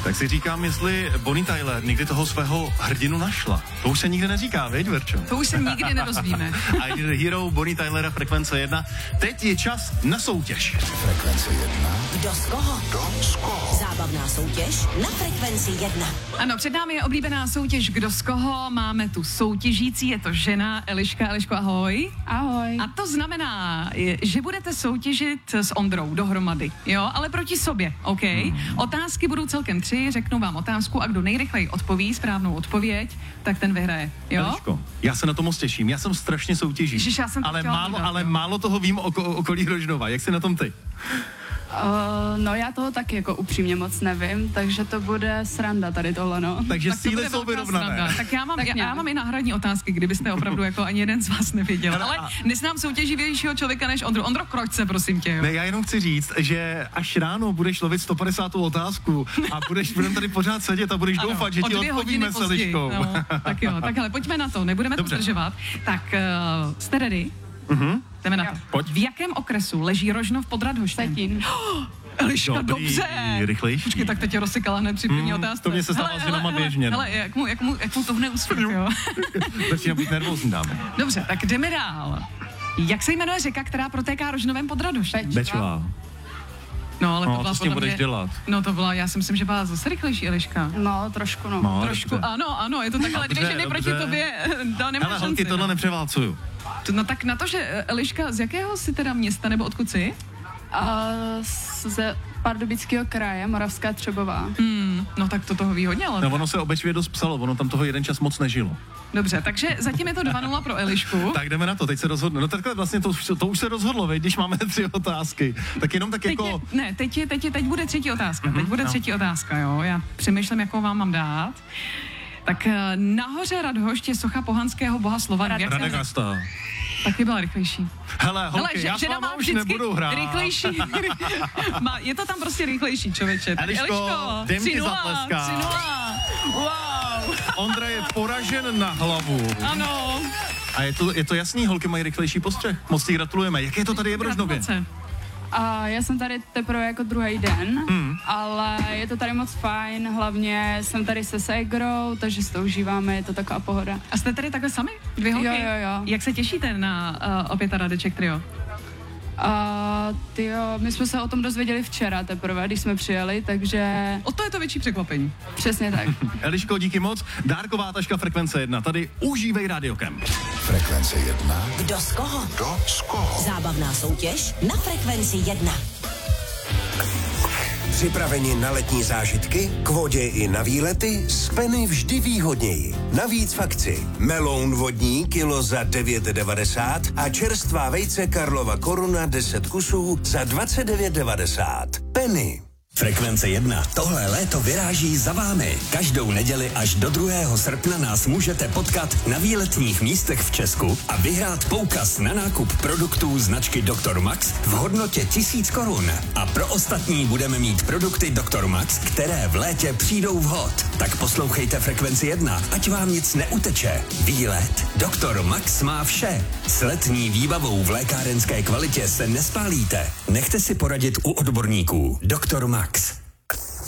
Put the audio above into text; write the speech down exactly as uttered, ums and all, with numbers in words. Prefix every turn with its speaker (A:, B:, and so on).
A: Tak si říkám, jestli Bonnie Tyler někdy toho svého hrdinu našla. To už se nikdy neříká, viď, Verčo?
B: To už se nikdy nedozvíme.
A: I Did a Hero, Bonnie Tylera, Frekvence jedna. Teď je čas na soutěž.
C: Frekvence jedna.
D: Kdo z koho?
C: Kdo z koho?
D: Zábavná soutěž na Frekvenci jedna.
B: Ano, před námi je oblíbená soutěž Kdo z koho. Máme tu soutěžící, je to žena Eliška. Eliško, ahoj.
E: Ahoj.
B: A to znamená, že budete soutěžit s Ondrou dohromady, jo, ale proti sobě, OK? Hmm. Otázky budou celkem tři, řeknu vám otázku a kdo nejrychleji odpoví správnou odpověď, tak ten vyhraje, jo?
A: Eliško, já se na to moc těším, já jsem strašně soutěží.
B: Ježiš, já jsem to
A: ale
B: chtěla
A: málo,
B: dodat,
A: ale
B: jo.
A: málo toho vím o oko- okolí Rožnova. Jak jsi na tom ty?
E: Uh, no já toho taky jako upřímně moc nevím, takže to bude sranda tady tohle, no.
A: Takže
B: Tak to
A: síly
B: bude
A: jsou
B: velká
A: vyrovnané.
B: sranda. Tak já mám,
E: Tak
B: já,
E: nějak.
B: já mám i náhradní otázky, kdybyste opravdu jako ani jeden z vás nevěděl.
A: Hele,
B: Ale
A: a-
B: neznám soutěživějšího člověka než Ondru. Ondro, kroč se, prosím tě, jo.
A: Ne, já jenom chci říct, že až ráno budeš lovit sto padesátou otázku a budeš budeme tady pořád sedět a budeš
B: Ano,
A: doufat, že
B: o
A: ti
B: dvě hodiny
A: odpovíme s
B: později.
A: Eliškou.
B: No, tak jo, tak hele, pojďme na to, nebudeme
A: Dobře.
B: to zdržovat. Tak, uh, jste ready?
A: Mhm.
B: Jdeme na
E: Jo.
B: to.
A: Pojď.
B: V jakém okresu leží Rožnov pod Radhoštěm?
E: Vsetín.
B: Eliška,
A: Dobrý,
B: dobře.
A: rychlejší.
B: Počkej, tak teď tě rozsekala hned při první
A: Mm,
B: otázce.
A: to mě se stává
B: Hele,
A: s ženama
B: hele,
A: běžně, no.
B: Hele, jak mu, jak mu, jak mu to hne úsvit, jo.
A: Začíná být nervózní, dáme.
B: Dobře, tak jdeme dál. Jak se jmenuje řeka, která protéká Rožnovem pod Radhoštěm?
A: Bečová.
B: No, ale
A: No,
B: to byla
A: co s tím
B: podle
A: budeš
B: mě-
A: dělat?
B: No to byla, já si myslím, že byla zase rychlejší Eliška.
E: No, trošku no.
A: No,
B: Trošku,
A: dobře.
B: ano, ano, je to tak, ale dvě
A: Dobře,
B: ženy
A: dobře.
B: proti tobě, to nemá
A: Hele,
B: šanci.
A: holky, tohle
B: no.
A: nepřeválcuju.
B: To- No tak na to, že Eliška, z jakého si teda města, nebo odkud jsi?
E: A ze Pardubického kraje, Moravská Třebová.
B: Hmm, no tak to toho ví hodně, ale...
A: No, ono se o Bečvě dost psalo, ono tam toho jeden čas moc nežilo.
B: Dobře, takže zatím je to dva nula pro Elišku.
A: Tak jdeme na to, teď se rozhodne. No takhle vlastně to, už- to už se rozhodlo, veď, když máme tři otázky. Tak jenom tak
B: Teď
A: jako...
B: je, ne, teď, je, teď, je, teď bude třetí otázka, teď
A: Mhm,
B: bude
A: no.
B: třetí otázka, jo, já přemýšlím, jakou vám mám dát. Tak eh, nahoře Radhošť je socha pohanského boha Slovanů. Jak se-
A: Radegasta.
B: Taky byla rychlejší.
A: Hele, holky,
B: že-
A: já s
B: žena
A: váma
B: má
A: už
B: vždycky
A: nebudu hrát.
B: Rychlejší. Má, je to tam prostě rychlejší, člověče. Tak
A: Eliško, jdem ti
B: tři nula,
A: zatleskat.
B: tři nula. Wow.
A: Ondra je poražen na hlavu.
B: Ano.
A: A je to, je to jasný, holky mají rychlejší postřeh. Moc ti gratulujeme. Jaké to tady je v Rožnově?
B: Gratulace.
E: A já jsem tady teprve jako druhý den,
A: Hmm.
E: ale je to tady moc fajn, hlavně jsem tady se ségrou, takže si to užíváme, je to taková pohoda.
B: A jste tady takhle sami? Dvě holky?
E: Jo, jo, jo.
B: Jak se těšíte na uh, opět Radeček trio?
E: A tyjo, my jsme se o tom dozvěděli včera teprve, když jsme přijeli, takže
B: O to je to větší překvapení.
E: přesně tak.
A: Eliško, díky moc. Dárková taška Frekvence jedna. Tady užívej Rádiokem.
C: Frekvence jedna.
D: Kdo z koho?
C: Kdo z koho?
D: Zábavná soutěž na Frekvenci jedna.
F: Připraveni na letní zážitky? K vodě i na výlety? Z Penny vždy výhodněji. Navíc v akci. Meloun vodní kilo za devět devadesát a čerstvá vejce Karlova Koruna deset kusů za dvacet devět devadesát. Penny.
G: Frekvence jedna. Tohle léto vyráží za vámi. Každou neděli až do druhého srpna nás můžete potkat na výletních místech v Česku a vyhrát poukaz na nákup produktů značky doktor Max v hodnotě tisíc korun. A pro ostatní budeme mít produkty doktor Max, které v létě přijdou vhod. Tak poslouchejte Frekvenci jedna, ať vám nic neuteče. Výlet doktor Max má vše. S letní výbavou v lékárenské kvalitě se nespálíte. Nechte si poradit u odborníků. doktor Max.